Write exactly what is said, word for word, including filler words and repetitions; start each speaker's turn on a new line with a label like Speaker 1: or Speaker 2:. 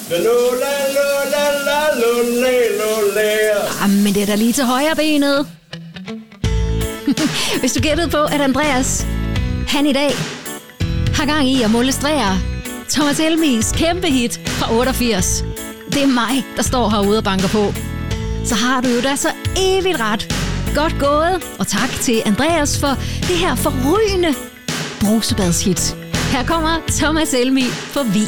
Speaker 1: Ah, men det er da lige til højre benet. Hvis du gættede på, at Andreas, han i dag har gang i at molestrere Thomas Helmigs kæmpe hit fra otteogfirs. Det er mig, der står herude og banker på. Så har du jo da så evigt ret. Godt gået, og tak til Andreas for det her forrygende brusebadshit. Her kommer Thomas Helmig forbi.